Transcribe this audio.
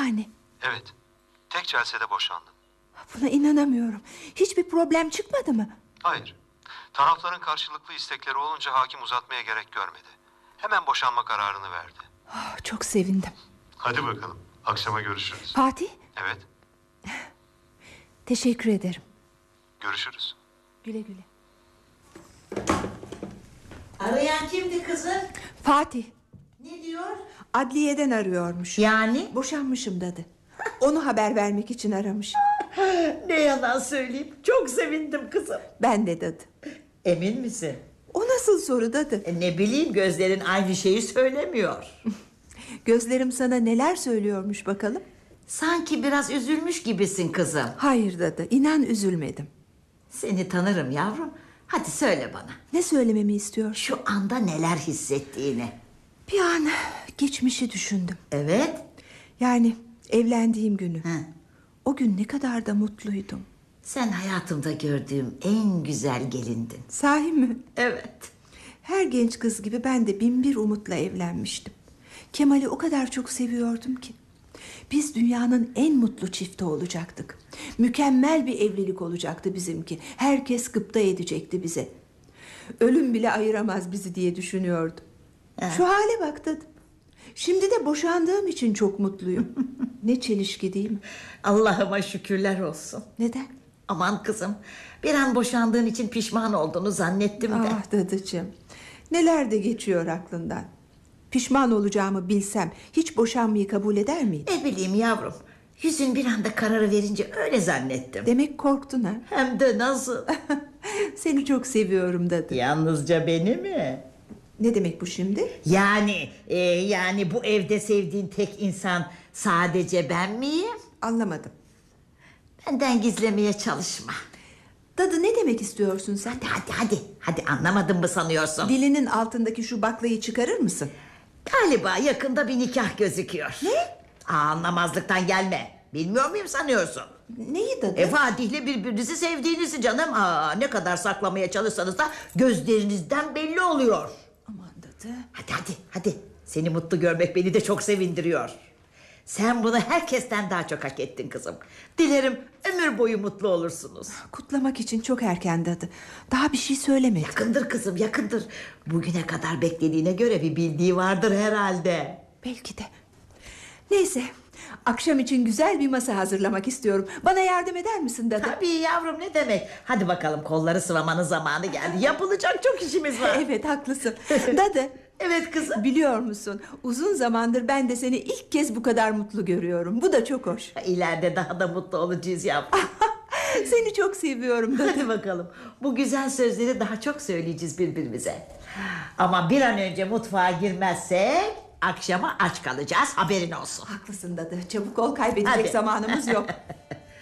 yani? Evet. Tek celsede boşandım. Buna inanamıyorum. Hiçbir problem çıkmadı mı? Hayır. Tarafların karşılıklı istekleri olunca hakim uzatmaya gerek görmedi. Hemen boşanma kararını verdi. Oh, çok sevindim. Hadi bakalım. Akşama görüşürüz. Fatih, Evet. teşekkür ederim. Görüşürüz. Güle güle. Arayan kimdi kızım? Fatih, Ne diyor? adliyeden arıyormuş. Yani? Boşanmışım dedi. Onu haber vermek için aramış. Ne yalan söyleyeyim. Çok sevindim kızım. Ben de dadı. Emin misin? O nasıl soru dadı? Ne bileyim, gözlerin aynı şeyi söylemiyor. Gözlerim sana neler söylüyormuş bakalım. Sanki biraz üzülmüş gibisin kızım. Hayır dadı, inan üzülmedim. Seni tanırım yavrum. Hadi söyle bana. Ne söylememi istiyorsun? Şu anda neler hissettiğini. Bir an geçmişi düşündüm. Evet. Yani evlendiğim günü. Hı. O gün ne kadar da mutluydum. Sen hayatımda gördüğüm en güzel gelindin. Sahi mi? Evet. Her genç kız gibi ben de binbir umutla evlenmiştim. Kemal'i o kadar çok seviyordum ki. Biz dünyanın en mutlu çifti olacaktık. Mükemmel bir evlilik olacaktı bizimki. Herkes gıpta edecekti bize. Ölüm bile ayıramaz bizi diye düşünüyordum. Şu hale bak dedim. Şimdi de boşandığım için çok mutluyum. Ne çelişki değil mi? Allah'ıma şükürler olsun. Neden? Aman kızım, bir an boşandığın için pişman olduğunu zannettim de. Ah dadıcığım, neler de geçiyor aklından. Pişman olacağımı bilsem hiç boşanmayı kabul eder miydim? Ne bileyim yavrum, yüzün bir anda kararı verince öyle zannettim. Demek korktun ha? Hem de nasıl? Seni çok seviyorum dadı. Yalnızca beni mi? Ne demek bu şimdi? Yani bu evde sevdiğin tek insan sadece ben miyim? Anlamadım. Benden gizlemeye çalışma. Dadı, ne demek istiyorsun sen? Hadi anlamadın mı sanıyorsun? Dilinin altındaki şu baklayı çıkarır mısın? Galiba yakında bir nikah gözüküyor. Ne? Anlamazlıktan gelme. Bilmiyor muyum sanıyorsun? Neyi dadı? Fatih'le birbirinizi sevdiğinizi canım. Ne kadar saklamaya çalışsanız da gözlerinizden belli oluyor. Aman dadı. Hadi. Seni mutlu görmek beni de çok sevindiriyor. Sen bunu herkesten daha çok hak ettin kızım. Dilerim ömür boyu mutlu olursunuz. Kutlamak için çok erken dadı. Daha bir şey söylemedi. Yakındır kızım, yakındır. Bugüne kadar beklediğine göre bir bildiği vardır herhalde. Belki de. Neyse, akşam için güzel bir masa hazırlamak istiyorum. Bana yardım eder misin dadı? Tabii yavrum, ne demek. Hadi bakalım, kolları sıvamanın zamanı geldi. Yapılacak çok işimiz var. Evet, haklısın. Dadı. Evet kızım. Biliyor musun, uzun zamandır ben de seni ilk kez bu kadar mutlu görüyorum. Bu da çok hoş. İleride daha da mutlu olacağız yavrum. Seni çok seviyorum dadı. Hadi bakalım. Bu güzel sözleri daha çok söyleyeceğiz birbirimize. Ama bir an önce mutfağa girmezsek akşama aç kalacağız, haberin olsun. Haklısın dadı. Çabuk ol, kaybedecek Hadi. zamanımız yok.